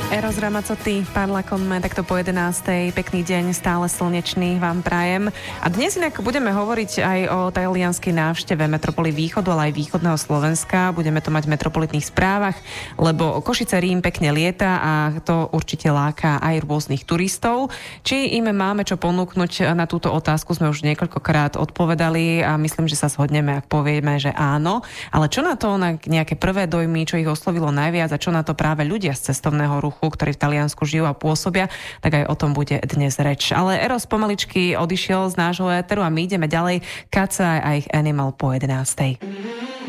Eros Ramazzotti, Parla con me, takto po 11. Pekný deň, stále slnečný vám prajem. A dnes inak budeme hovoriť aj o talianskej návšteve metropoly východu, ale aj východného Slovenska. Budeme to mať v metropolitných správach, lebo Košice Rím pekne lieta a to určite láka aj rôznych turistov. Či im máme čo ponúknuť, na túto otázku sme už niekoľkokrát odpovedali a myslím, že sa shodneme, ak povieme, že áno. Ale čo na to, na nejaké prvé dojmy, čo ich oslovilo najviac a čo na to práve ľudia z cestovného ruchu, ktorí v Taliansku žijú a pôsobia, tak aj o tom bude dnes reč. Ale Eros pomaličky odišiel z nášho éteru a my ideme ďalej. Kaca a ich Animal po 11.